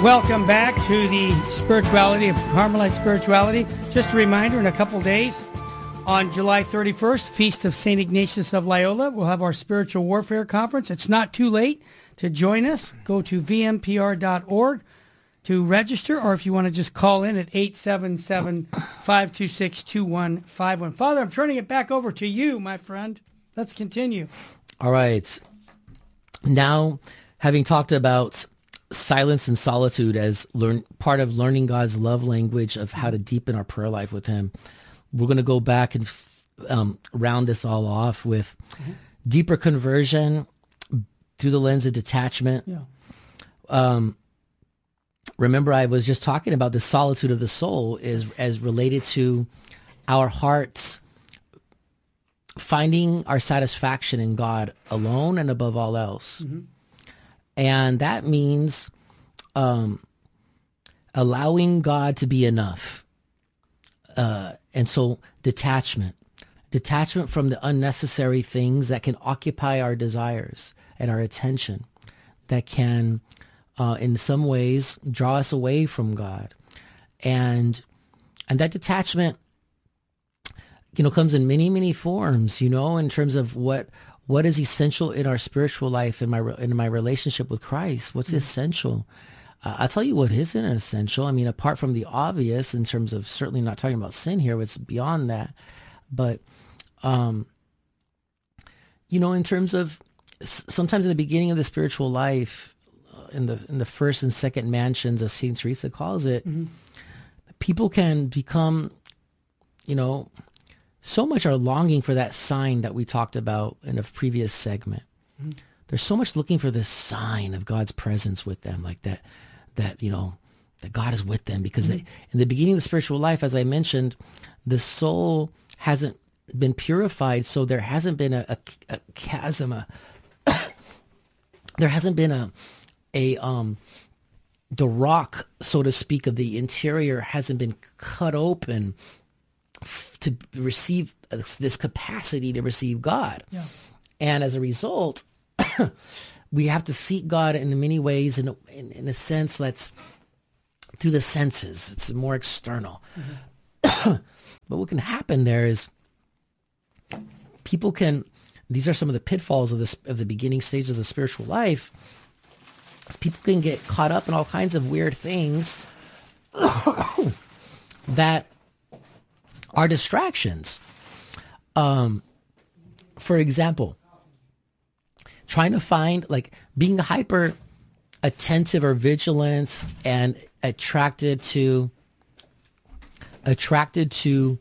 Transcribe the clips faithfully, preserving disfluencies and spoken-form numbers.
Welcome back to the Spirituality of Carmelite Spirituality. Just a reminder, in a couple days, on July thirty-first, Feast of Saint Ignatius of Loyola, we'll have our Spiritual Warfare Conference. It's not too late to join us. Go to v m p r dot org to register, or if you want to just call in at eight seven seven, five two six, two one five one. Father, I'm turning it back over to you, my friend. Let's continue. All right. Now, having talked about silence and solitude as learn part of learning God's love language of how to deepen our prayer life with him, we're going to go back and um, round this all off with mm-hmm. deeper conversion through the lens of detachment. Yeah. Um, remember, I was just talking about the solitude of the soul is as related to our hearts finding our satisfaction in God alone and above all else. Mm-hmm. And that means um, allowing God to be enough. Uh, and so detachment, detachment from the unnecessary things that can occupy our desires and our attention, that can, uh, in some ways, draw us away from God. And and that detachment, you know, comes in many, many forms, you know, in terms of what what is essential in our spiritual life, in my in my relationship with Christ. What's mm-hmm. essential? Uh, I'll tell you what isn't essential. I mean, apart from the obvious, in terms of certainly not talking about sin here, it's beyond that. But, um, you know, in terms of sometimes in the beginning of the spiritual life, uh, in the in the first and second mansions, as Saint Teresa calls it, mm-hmm. people can become, you know, so much are longing for that sign that we talked about in a previous segment. Mm-hmm. There's so much looking for this sign of God's presence with them, like that, that, you know, that God is with them, because mm-hmm. they, in the beginning of the spiritual life, as I mentioned, the soul hasn't been purified. So there hasn't been a, a, a chasm, a, there hasn't been a, a, um, the rock, so to speak, of the interior hasn't been cut open to receive this capacity to receive God. Yeah. And as a result, we have to seek God in many ways, in a, in, in a sense that's through the senses. It's more external. Mm-hmm. But what can happen there is people can, these are some of the pitfalls of this of the beginning stage of the spiritual life. People can get caught up in all kinds of weird things that are distractions. Um, for example, trying to find, like, being hyper attentive or vigilant and attracted to attracted to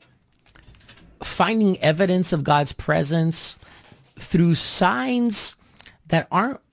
finding evidence of God's presence through signs that aren't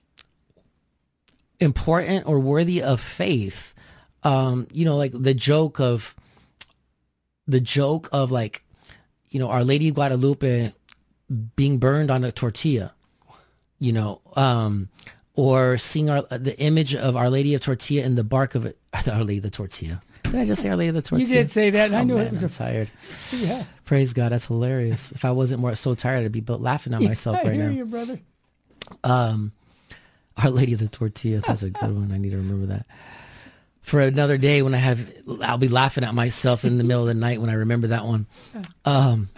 important or worthy of faith. Um, you know, like the joke of the joke of like, you know, Our Lady of Guadalupe being burned on a tortilla, you know, um, or seeing our, the image of Our Lady of Tortilla in the bark of it. Our Lady of the Tortilla. Did I just say Our Lady of the Tortilla? You did say that. Oh, I knew man, it was I'm a... tired. Yeah. Praise God. That's hilarious. If I wasn't more so tired, I'd be laughing at myself yeah, right now. I hear you, brother. Um, Our Lady of the Tortilla. That's a good one. I need to remember that. For another day when I have, I'll be laughing at myself in the middle of the night when I remember that one. Um,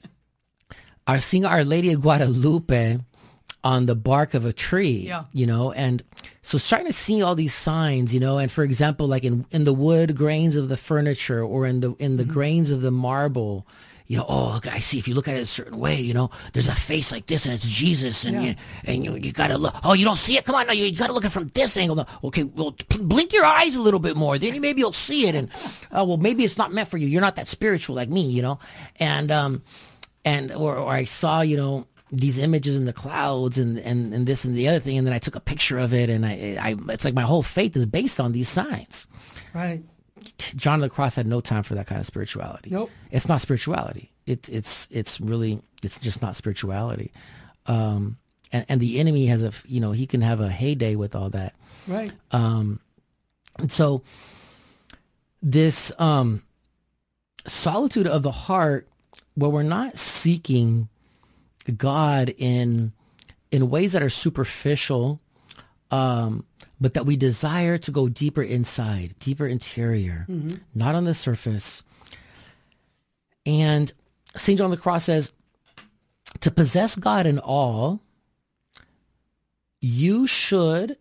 our seeing Our Lady of Guadalupe on the bark of a tree, yeah. you know, and so starting to see all these signs, you know, and for example, like in, in the wood grains of the furniture or in the in the mm-hmm. grains of the marble, you know, oh, look, I see, if you look at it a certain way, you know, there's a face like this and it's Jesus, and yeah. you and you, you got to look, oh, you don't see it? Come on, now, you, you got to look at it from this angle. Okay, well, blink your eyes a little bit more, then maybe you'll see it, and, oh, well, maybe it's not meant for you. You're not that spiritual like me, you know, and, um, and, or, or I saw, you know, these images in the clouds and, and, and this and the other thing, and then I took a picture of it, and I, I, it's like my whole faith is based on these signs. Right. John of the Cross had no time for that kind of spirituality. Nope. It's not spirituality. It, it's it's really, it's just not spirituality. Um, and, and the enemy has a, you know, he can have a heyday with all that. Right. Um, and so this um, solitude of the heart, where we're not seeking God in in ways that are superficial, um, but that we desire to go deeper inside, deeper interior, mm-hmm. not on the surface. And Saint John of the Cross says, to possess God in all, you should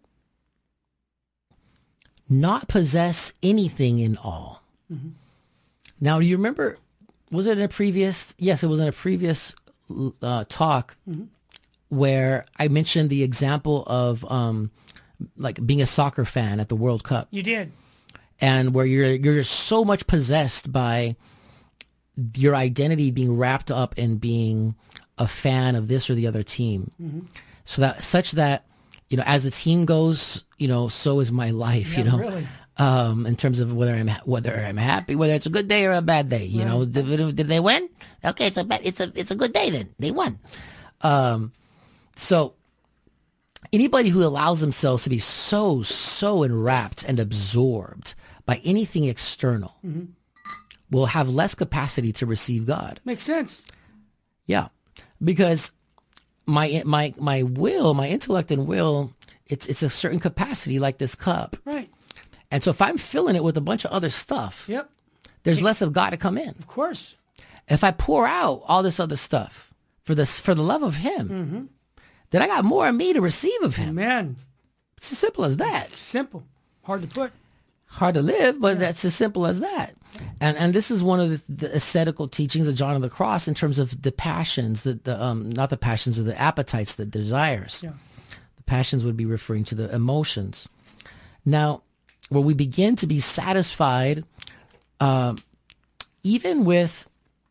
not possess anything in all. Mm-hmm. Now, do you remember, was it in a previous, yes, it was in a previous uh, talk mm-hmm. where I mentioned the example of um, like being a soccer fan at the World Cup. You did. And where you're you're so much possessed by your identity being wrapped up in being a fan of this or the other team. Mm-hmm. So that such that, you know, as the team goes, you know, so is my life, yeah, you know, really. um, in terms of whether I'm, whether I'm happy, whether it's a good day or a bad day, you right. know, did, did they win? Okay. It's a bad, it's a, it's a good day then. They won. Um, so anybody who allows themselves to be so, so enwrapped and absorbed by anything external mm-hmm. will have less capacity to receive God. Makes sense. Yeah. Because my my my will, my intellect and will, it's it's a certain capacity like this cup. Right. And so if I'm filling it with a bunch of other stuff, yep. there's less of God to come in. Of course. If I pour out all this other stuff for this for the love of him, mm-hmm. then I got more of me to receive of him. Amen. It's as simple as that. Simple. Hard to put. Hard to live, but yeah. that's as simple as that. And and this is one of the, the ascetical teachings of John of the Cross in terms of the passions, the, the um not the passions, of the appetites, the desires. Yeah. The passions would be referring to the emotions. Now, where we begin to be satisfied, um, even with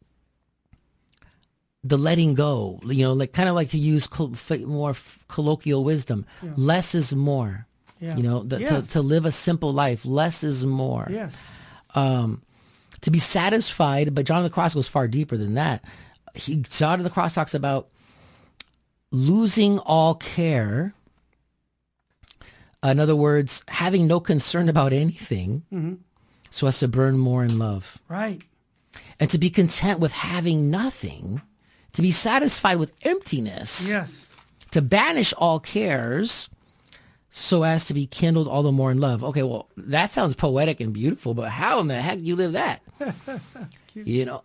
the letting go, you know, like kind of like to use col- more colloquial wisdom. Yeah. Less is more. Yeah. You know, the, yes. to, to live a simple life, less is more. Yes. Um, to be satisfied, but John of the Cross goes far deeper than that. He, John of the Cross talks about losing all care. In other words, having no concern about anything mm-hmm. so as to burn more in love. Right. And to be content with having nothing, to be satisfied with emptiness. Yes. To banish all cares so as to be kindled all the more in love. Okay, well, that sounds poetic and beautiful, but how in the heck do you live that? You know,